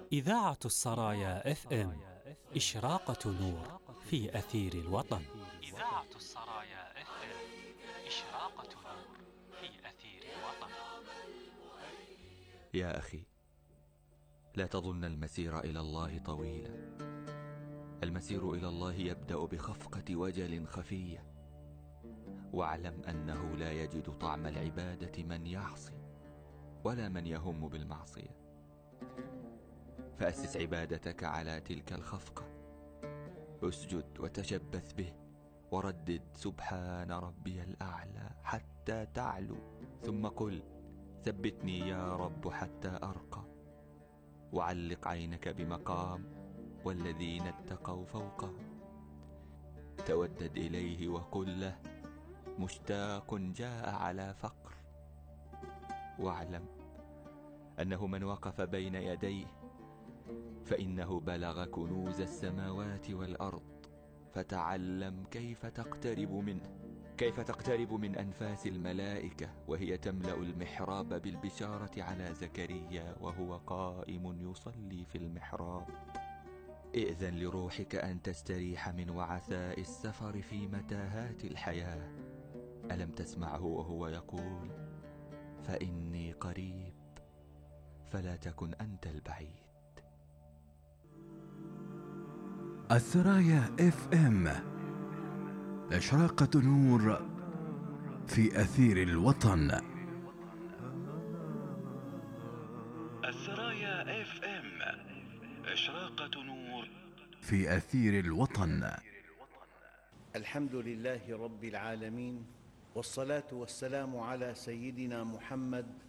إذاعة السرايا FM إشراقة نور في أثير الوطن. إذاعة السرايا FM إشراقة نور في أثير الوطن. يا أخي، لا تظن المسير إلى الله طويلا. المسير إلى الله يبدأ بخفقة وجل خفية، واعلم أنه لا يجد طعم العبادة من يعصي ولا من يهم بالمعصية. فأسس عبادتك على تلك الخفقة، اسجد وتشبث به، وردد سبحان ربي الأعلى حتى تعلو، ثم قل ثبتني يا رب حتى أرقى، وعلق عينك بمقام والذين اتقوا فوقه. تودد إليه وقل له مشتاق جاء على فقر، واعلم أنه من وقف بين يديه فإنه بلغ كنوز السماوات والأرض. فتعلم كيف تقترب من أنفاس الملائكة وهي تملأ المحراب بالبشارة على زكريا وهو قائم يصلي في المحراب. ائذن لروحك أن تستريح من وعثاء السفر في متاهات الحياة. ألم تسمعه وهو يقول فإني قريب فلا تكن أنت البعيد. السرايا FM إشراقة نور في أثير الوطن. السرايا FM إشراقة نور في أثير الوطن. الحمد لله رب العالمين، والصلاة والسلام على سيدنا محمد